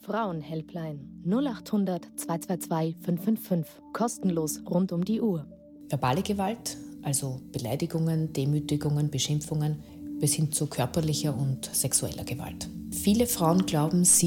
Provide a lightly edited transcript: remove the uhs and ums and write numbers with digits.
Frauenhelpline 0800 222 555. Kostenlos rund um die Uhr. Verbale Gewalt, also Beleidigungen, Demütigungen, Beschimpfungen, bis hin zu körperlicher und sexueller Gewalt. Viele Frauen glauben, sie